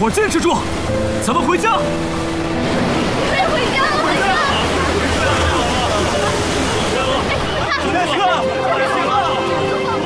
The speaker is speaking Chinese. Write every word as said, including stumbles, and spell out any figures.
伙坚持住，咱们回家。